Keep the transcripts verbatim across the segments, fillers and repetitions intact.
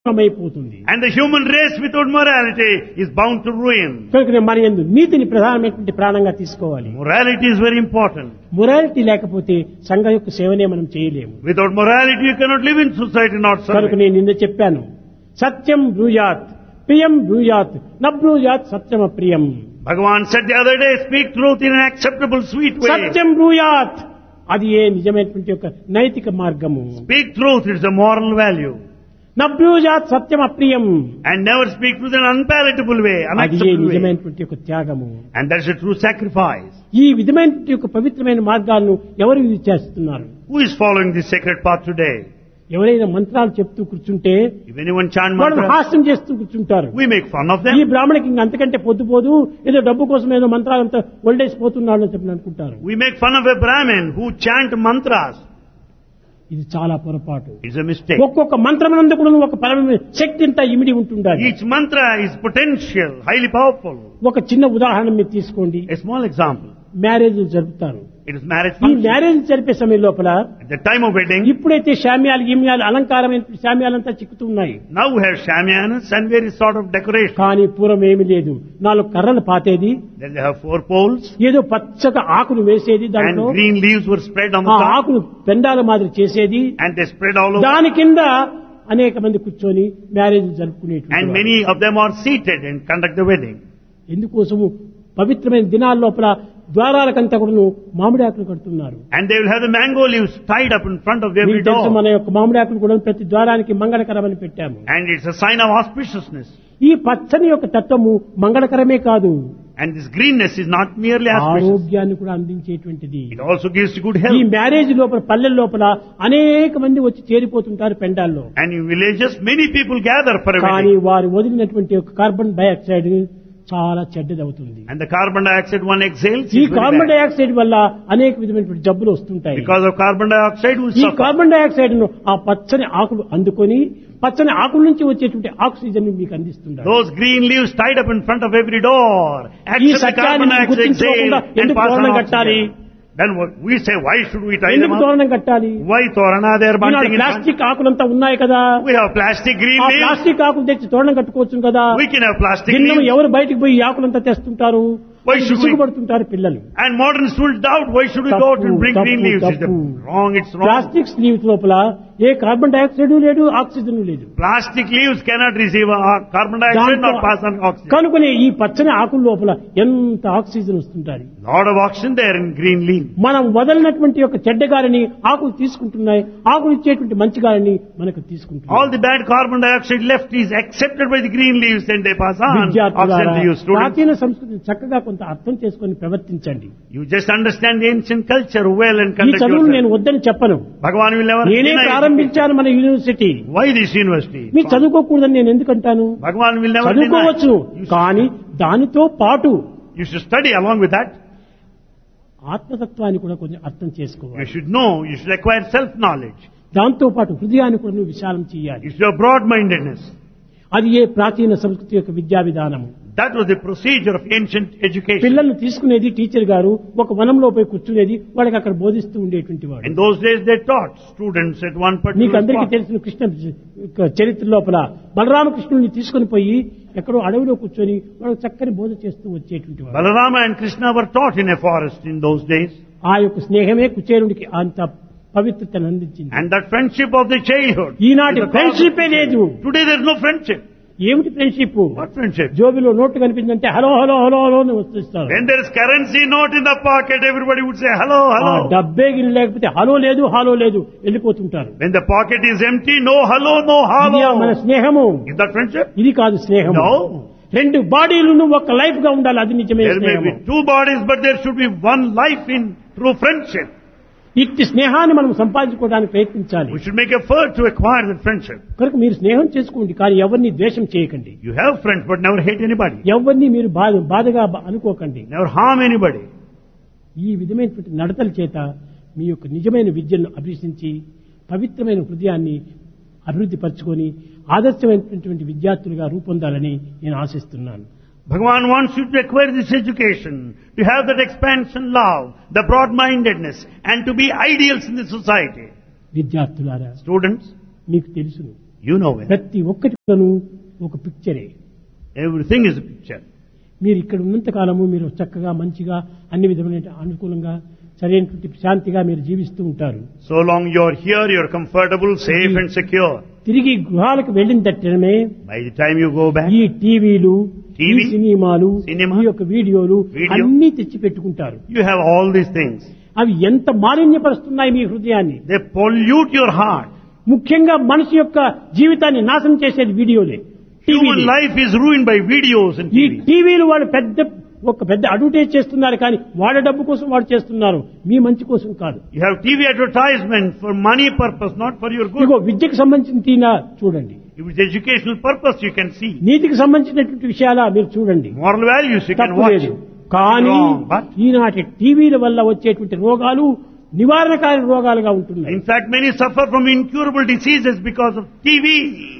అయిపోతుంది. And the human race without morality is bound to ruin. కనుక మన యందు నీతిని ప్రధానమైనటువంటి ప్రాణంగా తీసుకోవాలి. Morality is very important. Morality లేకపోతే సంఘం యొక్క సేవనే మనం చేయలేము. Without morality you cannot live in society, not కనుక serve. నేను నిన్న చెప్పాను, సత్యం బ్రూయాత్ ప్రియం బ్రూయాత్ నబ్రూయాత్ సత్యం అప్రియం. Bhagavan said the other day, speak truth in an acceptable, sweet way. సత్యం బ్రూయాత్ అది ఏ నిజమైనటువంటి ఒక నైతిక మార్గము. Speak truth, it's a moral value. నబ్రూయాత్ Satyam అప్రియం And never speak truth in an unpalatable way, అది ఏ unacceptable way. నిజమైనటువంటి ఒక త్యాగము. And that's a true sacrifice. ఈ విధమైనటువంటి ఒక పవిత్రమైన మార్గాలను ఎవరు ఇది చేస్తున్నారు? Who is following this sacred path today? ఎవరైనా మంత్రాలు చెప్తూ కూర్చుంటే If anyone chant వాళ్ళు mantra, హాస్యం చేస్తూ కూర్చుంటారు. we make fun of ఈ them. బ్రాహ్మణికి ఇంక అంతకంటే పొద్దుపోదు, ఏదో డబ్బు కోసం ఏదో మంత్రాలంతా ఒళ్ళేసిపోతున్నాడు అని చెప్పి అనుకుంటారు. We make fun of a Brahmin who chant mantras. ఇది చాలా పొరపాటు. It's a mistake. ఒక్కొక్క మంత్రమునందు కూడా ఒక పరమ శక్తి ఇంత ఇమిడి ఉంటుండాలి. Each mantra is potential, highly powerful. ఒక చిన్న ఉదాహరణ మీరు తీసుకోండి. A small example. మ్యారేజ్ జరుపుతారు. It is marriage ఈ function. మ్యారేజ్ జరిపే సమయం లోపల At the time of wedding, ఇప్పుడైతే శామ్యాలు గిమ్యాలు అలంకారమైన శామ్యాలంతా చిక్కుతూ ఉన్నాయి. now we have shamianas and various sort of decoration. కానీ పూర్వం ఏమీ లేదు. నాలుగు కర్రలు పాతేది, Then they have four poles ఏదో పచ్చగా ఆకులు వేసేది, and దాంట్లో green leaves were spread on ఆ the top ఆకులు పెండాల మాదిరి చేసేది, and they spread all over. దాని కింద అనేక మంది కూర్చొని marriage And జరుపుకునేటువంటి many of them are seated and conduct the wedding. ఎందుకోసము పవిత్రమైన దినాల లోపల ద్వారాలకంతా కూడా మామిడి ఆకులు కడుతున్నారు. And they will have the mango leaves tied up in front of every మీకు తెలుసు, door. మన యొక్క మామిడి ఆకులు కూడా ప్రతి ద్వారానికి మంగళకరమని పెట్టాము. And it's a sign of auspiciousness. ఈ పచ్చని యొక్క తత్వము మంగళకరమే కాదు, And this greenness is not merely auspicious. ఆరోగ్యాన్ని కూడా అందించేటువంటిది. It also gives you good ఈ health. మ్యారేజ్ లోపల పల్లెల లోపల అనేక మంది వచ్చి చేరిపోతుంటారు పెండాల్లో. And in villages, many people gather for a కానీ wedding. వారు వదిలినటువంటి యొక్క కార్బన్ డైఆక్సైడ్ చాలా చెడ్డదవుతుంది. And the carbon dioxide one exhales ఈ is very carbon bad. Dioxide వల్ల అనేక విధమైనటువంటి జబ్బులు వస్తుంటాయి. Because of carbon dioxide, we ఈ suffer. కార్బన్ డైఆక్సైడ్ ను ఆ పచ్చని ఆకులు అందుకొని పచ్చని ఆకుల నుంచి వచ్చేటువంటి ఆక్సిజన్ మీకు అందిస్తున్నారు. Those green leaves tied up in front of every door ఈ accept the సత్యాన్ని carbon dioxide గుర్తించుకోకుండా exhale and ఎందుకు pass on తోరణం కట్టాలి? oxygen. Then what we say, why should we tie them ఎందుకు up? తోరణం కట్టాలి? Why torana? They are bunting in front. Plastic ఆకులంతా ఉన్నాయి కదా, We have plastic green ఆ leaves. ప్లాస్టిక్ ఆకులు తెచ్చి తోరణం కట్టుకోవచ్చు కదా. We can have plastic భిన్నం leaves. ఎవరు బయటికి పోయి ఈ ఆకులంతా తెస్తుంటారు? Why should we- విసుగుపడుతుంటారు పిల్లలు. And moderns will doubt, why should we go out and తప్పు, bring green తప్పు, leaves? It's తప్పు. wrong, it's wrong. Plastic leaves లోపల ఏ కార్బన్ డైఆక్సైడ్ లేదు, ఆక్సిజన్ లేదు. Plastic leaves cannot receive uh, carbon dioxide nor pass on oxygen. కనుకనే ఈ పచ్చని ఆకుల లోపల ఎంత ఆక్సిజన్ వస్తుంటారు. Lot of oxygen there in green leaf. మనం వదలినటువంటి యొక్క చెడ్డ గాలిని ఆకులు తీసుకుంటున్నాయి, ఆకులు ఇచ్చేటువంటి మంచి గాలిని మనకు All తీసుకుంటున్నాయి. the bad carbon dioxide left is accepted by the green leaves and they pass on oxygen విద్యార్థులారా, to you students. ప్రాచీన సంస్కృతిని చక్కగా కొంత అర్థం చేసుకొని ప్రవర్తించండి. You just understand the ancient culture well and ఈ conduct చదువును నేను yourself. వద్దని చెప్పను. Bhagavan will never నేనే deny it. ప్రారంభించాను మన యూనివర్సిటీ. Why this university? మీరు చదువుకోకూడదని నేను ఎందుకంటాను? Bhagavan will never deny. చదువుకోవచ్చు, You should- కానీ దానితో పాటు You should study along with that. ఆత్మతత్వాన్ని కూడా కొంచెం అర్థం You చేసుకోవాలి. should know, you should acquire self-knowledge. దాంతో పాటు హృదయాన్ని కూడా నువ్వు విశాలం చేయాలి. You should have broad-mindedness. అది ఏ ప్రాచీన సంస్కృతి యొక్క విద్యా విధానము. That was the procedure of ancient education. పిల్లల్ని తీసుకునేది టీచర్ గారు ఒక వనంలో పోయి కూర్చునేది, వాళ్ళకి అక్కడ బోధిస్తూ ఉండేటువంటి వాడు. In those days they taught students at one మీకు particular అందరికీ spot. తెలిసిన కృష్ణ చరిత్ర లోపల బలరామకృష్ణుని తీసుకుని పోయి ఎక్కడో అడవిలో కూర్చొని వాళ్ళకి చక్కని బోధ చేస్తూ వచ్చేటువంటి వాడు. Balarama and Krishna were taught in a forest in those days. ఆ యొక్క స్నేహమే కుచేరుడికి అంత పవిత్రతను అందించింది. And that friendship of the childhood. ఈనాటి is the cause of- friendship లేదు. Today there is no friendship. ఏమిటి ఫ్రెండ్షిప్? What friendship? జోబిలో నోట్లు కనిపిందంటే హలో హలో హలో హలో అని వస్తారు. When there is currency note in the pocket, everybody would say hello, ఆ hello. డబ్బే గిరి లేకపోతే hello లేదు hello లేదు వెళ్ళిపోతుంటారు. When the pocket is empty, no hello, no ఇది మన hello. స్నేహము. Is that friendship? ఇది కాదు స్నేహము. No. రెండు బాడీలను ఒక లైఫ్ గా ఉండాలి, అది నిజమే There may స్నేహము. be two bodies, but there should be one life in true friendship. ఇట్టి స్నేహాన్ని మనం సంపాదించుకోవడానికి ప్రయత్నించాలి. We should make effort to acquire that friendship. కనుక మీరు స్నేహం చేసుకోండి, కానీ ఎవరిని ద్వేషం చేయకండి. You have friends, but never hate anybody. ఎవరిని మీరు బాధ బాధగా బ- అనుకోకండి. Never harm anybody. ఈ విధమైనటువంటి నడతల చేత మీ యొక్క నిజమైన విద్యను అభ్యసించి పవిత్రమైన హృదయాన్ని అభివృద్ధి పరచుకొని ఆదర్శమైనటువంటి విద్యార్థులుగా రూపొందాలని నేను ఆశిస్తున్నాను. Bhagavan wants you to acquire this education, to have that expansion love, the broad-mindedness, and to be ideals in the society. విద్యార్థులారా, Students, మీకు తెలుసును, You know well. ప్రతి ఒక్కటి కూడాను ఒక పిక్చరే. Everything is a picture. మీరు ఇక్కడ ఉన్నంత కాలము మీరు చక్కగా మంచిగా అన్ని విధమైన అనుకూలంగా సరైనటువంటి శాంతిగా మీరు జీవిస్తూ ఉంటారు. So long you are here, you are comfortable, safe and secure. తిరిగి గృహాలకు వెళ్ళిన తక్షణమే By the time you go back, ఈ టీవీలు, T V, ఈ సినిమాలు, cinema, ఈ యొక్క వీడియోలు video, అన్ని తెచ్చి పెట్టుకుంటారు. you have all these things. అవి ఎంత మాలిన్యపరుస్తున్నాయి మీ హృదయాన్ని. They pollute your heart. ముఖ్యంగా మనిషి యొక్క జీవితాన్ని నాశనం చేసేది వీడియోలే. Human life is ruined by videos and ఈ T V. టీవీలు వాళ్ళు పెద్ద ఒక పెద్ద అడ్వర్టైజ్ చేస్తున్నారు కానీ వాళ్ళ డబ్బు కోసం వాళ్ళు చేస్తున్నారు, మీ మంచి కోసం కాదు. You have T V advertisement for money purpose, not for your good. ఇదిగో విద్యకు సంబంధించిన తీనా చూడండి, If it's educational purpose, you can see. నీతికి సంబంధించినటువంటి విషయాలా మీరు చూడండి, Moral values, you can తప్పు watch. లేదు. కానీ Wrong, but ఈనాటి టీవీల వల్ల వచ్చేటువంటి రోగాలు నివారణకారి రోగాలుగా ఉంటున్నాయి. in fact, many suffer from incurable diseases because of T V.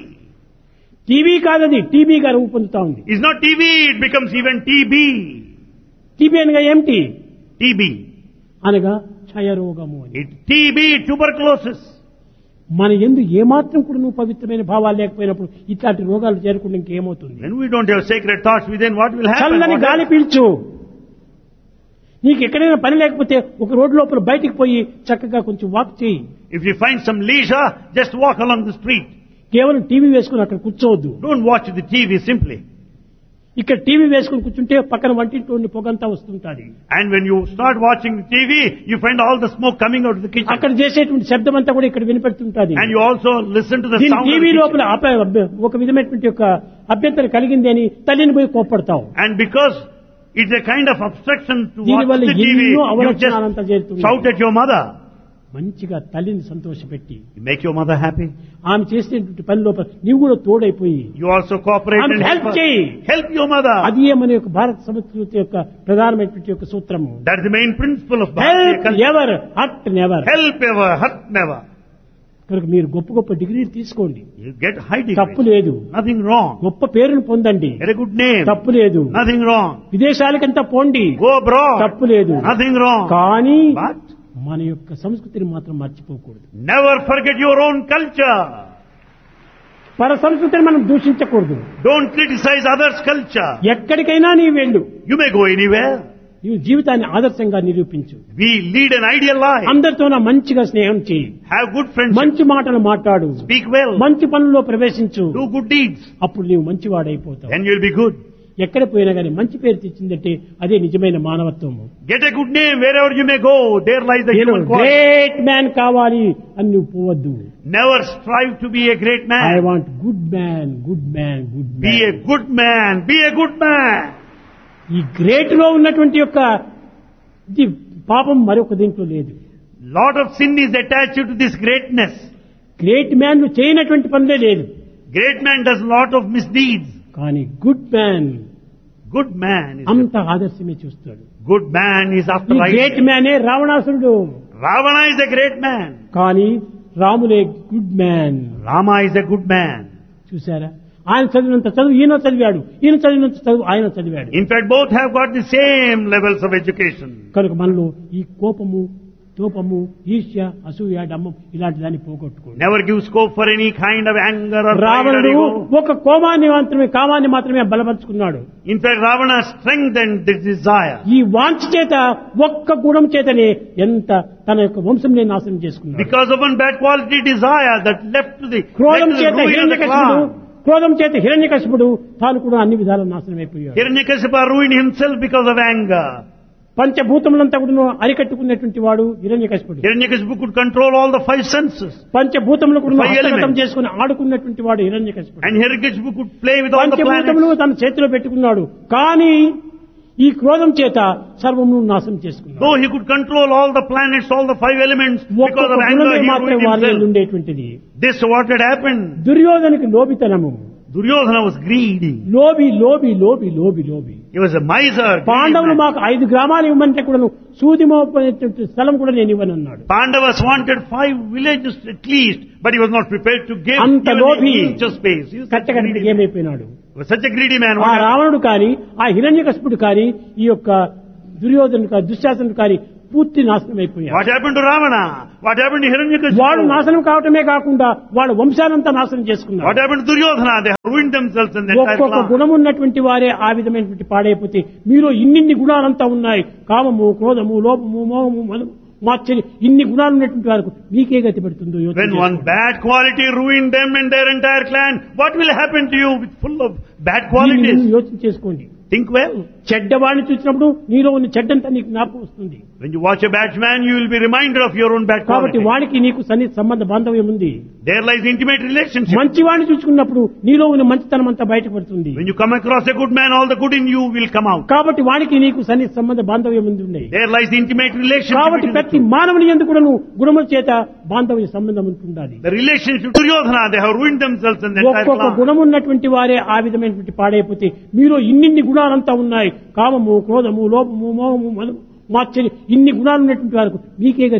TV కాదది టీబీగా రూపొందుతా ఉంది. It's not T V, it becomes even T B. TB అనగా ఏమిటి? T B. అనగా క్షయరోగము అని. It, T B, tuberculosis. మన యందు ఏమాత్రం కూడా నువ్వు పవిత్రమైన భావాలు లేకపోయినప్పుడు ఇట్లాంటి రోగాలు చేరకుండా ఇంకేమవుతుంది? When we don't have sacred thoughts within, what will happen? చల్లని What గాలి else? పీల్చు. నీకు ఎక్కడైనా పని లేకపోతే ఒక రోడ్డు లోపల బయటికి పోయి చక్కగా కొంచెం వాక్ చేయి. If you find some leisure, just walk along the street. కేవలం టీవీ వేసుకుని అక్కడ కూర్చోవద్దు. Don't watch the T V simply. ఇక్కడ టీవీ వేసుకుని కూర్చుంటే పక్కన వంటింటి పొగంతా వస్తుంటుంది. And when you start watching the T V, you find all the smoke coming out of the kitchen. అక్కడ చేసేటువంటి శబ్దం అంతా కూడా ఇక్కడ వినపడుతుంటుంది. And you also listen to the దీని sound of టీవీ the లోపల kitchen. అప- అబ్బ- ఒక విధమైనటువంటి యొక్క అభ్యంతరం కలిగింది అని తల్లిని పోయి కోప్పడతావు. And because it's a kind of obstruction to watch దీనివల్ల the T V, ఎన్నో you అవలక్షణాలంతా just చేరుతున్నాయి. shout at your mother. మంచిగా తల్లిని సంతోషపెట్టి You make your mother happy. ఆమె చేసేటువంటి పని లోపల నీవు కూడా తోడైపోయి You also cooperate ఆమె and help help her. చేయి. Help your mother. అది మన యొక్క భారత సంస్కృతి యొక్క ప్రధానమైనటువంటి యొక్క సూత్రము. That's the main principle of Bharatiya help culture. Ever hurt never. Help ever, hurt never. కనుక మీరు గొప్ప గొప్ప డిగ్రీలు తీసుకోండి, You get high తప్పు degree. లేదు. Nothing wrong. గొప్ప పేరును పొందండి, Get a good name. తప్పు లేదు. Nothing wrong. విదేశాలకంతా పోండి, Go abroad. తప్పు లేదు. Nothing wrong. కానీ But మన యొక్క సంస్కృతిని మాత్రం మర్చిపోకూడదు. never forget your own culture. పర సంస్కృతిని మనం దూషించకూడదు. Don't criticize others' culture. ఎక్కడికైనా నీ వెళ్ళు, You may go anywhere. నీవు జీవితాన్ని ఆదర్శంగా నిరూపించు. We lead an ideal life. అందరితో మంచిగా స్నేహం చేయి, Have good friendship. మంచి మాటలు మాట్లాడు, Speak well. మంచి పనుల్లో ప్రవేశించు. Do good deeds. అప్పుడు నీవు మంచివాడైపోతావు. Then you'll be good. ఎక్కడ పోయినా కానీ మంచి పేరు తెచ్చిందంటే అదే నిజమైన మానవత్వము. Get a good name wherever you may go. There lies the human quality. Great man కావాలి అని నువ్వు పోవద్దు. Never strive to be a great I man. Want good man, good man, good Be a man. good man. Be a good man. ఈ great లో ఉన్నటువంటి యొక్క ఇది పాపం మరొక దీంట్లో లేదు. Lot of sin is attached to this greatness. Great man ను చేయనటువంటి పనులే లేదు. Great man does lot of misdeeds. కానీ good man Good man is అంత ఆదర్శమే చూస్తాడు. good man is after ఈ గ్రేట్ right. మ్యానే రావణాసురుడు. Ravana is a great man. కానీ రాములే good man. Rama is a good man. చూసారా, ఆయన చదివినంత చదువు ఈయన చదివాడు, ఈయన చదివినంత చదువు ఆయన చదివాడు. In fact, both have got the same levels of education. కనుక మనలో ఈ కోపము, తోపము, ఈర్ష్య, అసూయ, డమ్మం ఇలాంటి దాన్ని పోగొట్టుకోండి. Never give scope for any kind of anger or pride or రావణుడు ego. ఒక కోమాన్ని మాత్రమే కామాన్ని మాత్రమే బలపరుచుకున్నాడు. In fact, Ravana strengthened the desire. ఈ వాంఛ చేత ఒక్క గుణం చేతనే ఎంత తన యొక్క వంశంనే నాశనం చేసుకున్నాడు. Because of one bad quality desire that left to the, క్రోధం led to the చేత ruin of the హిరణ్యకశిపుడు clan. క్రోధం చేత హిరణ్యకశిపుడు తాను కూడా అన్ని విధాల నాశనం అయిపోయాడు. Hiranyakasipa ruined himself because of anger. పంచభూతములంతా కూడా అరికట్టుకున్నటువంటి వాడు హిరణ్యకశిపుడు. Hiranyakasipu could control all the five senses. పంచభూతములు కూడా Five హస్తగతం elements. చేసుకుని ఆడుకున్నటువంటి వాడు హిరణ్యకశిపుడు. And Hiranyakasipu could play with all the పంచభూతములు planets. తన చేతిలో పెట్టుకున్నాడు. కానీ ఈ క్రోధం చేత సర్వమును నాశనం చేసుకున్నాడు. Though he could control all the planets, all the five elements, because ఒక్కొక్క of anger గుణమే he మాత్రమే ruined వారిలో himself. ఉండేటువంటిది. This what had happened. దుర్యోధనకి లోబితనము. Duryodhana was greedy. లోబి లోబి లోబి లోబి లోబి. He was a miser. greedy పాండవులు man. మాకు ఐదు గ్రామాలు ఇవ్వమంటే కూడా సూది మోపేటువంటి స్థలం కూడా నేను ఇవ్వనన్నాడు. Pandavas wanted five villages at least, but he was not prepared to give అంత even లోభి an inch of space. He was such a కట్టకట్టి greedy man. ఏమైపోయినాడు. He was such a greedy man. ఆ What happened? రావణుడు కాని, ఆ హిరణ్యకశిపుడు కాని, ఈ యొక్క దుర్యోధనుడు కాని, దుశ్శాసనుడు కాని పూర్తి నాశనం అయిపోయారు. What happened to Ravana? What happened to Hiranyakashipu? వాళ్ళు నాశనం కావటమే కాకుండా వాళ్ళ వంశానంతా నాశనం చేసుకున్నారు. What happened to Duryodhana? They have ruined themselves and the entire ఒక్కొక్క clan. గుణం ఉన్నటువంటి వారే ఆ విధమైనటువంటి పాడైపోతే మీరు ఇన్నిన్ని గుణాలంతా ఉన్నాయి, కామము, క్రోధము, లోపము, మోహము, మదము, మాత్సర్యం, ఇన్ని గుణాలు ఉన్నటువంటి వారికి మీకే గతి పడుతుందో యోచన When one చేసుకోండి. bad quality ruined them and their entire clan, what will happen to you with full of bad దీన్ని qualities? మీరు యోచన చేసుకోండి. Think well. చెడ్డవాడిని చూసినప్పుడు నీలో ఉన్న చెడ్డంతా నీకు జ్ఞాపకం వస్తుంది. When you watch a bad man, you will be reminded of your own bad కాబట్టి quality. వాడికి నీకు సన్నిహిత సంబంధ బాంధవ్యం ఉంది. There lies intimate relationship. మంచివాడిని చూసుకున్నప్పుడు నీలో ఉన్న మంచితనం అంతా బయటకు పడుతుంది. When you come across a good man, all the good in you will come out. కాబట్టి వాడికి నీకు సన్నిహిత సంబంధ బాంధవ్యం ఉంది ఉన్నాయి. There lies intimate relationship. కాబట్టి between the ప్రతి two. మానవుని ఎందుకు కూడా గుణముల చేత బాంధవ్య సంబంధం ఉంటుండాలి. The relationship to Duryodhana, they have ruined themselves and the entire ఒక్కొక్క clan. గుణం ఉన్నటువంటి వారే ఆ విధమైనటువంటి పాడైపోతే మీరు ఇన్నిన్ని గుణాలంతా ఉన్నాయి, కామము, క్రోధము, లోపము, మోహము, మదము, మాత్సర్యం, ఇన్ని గుణాలు ఉన్నటువంటి వారికి మీకే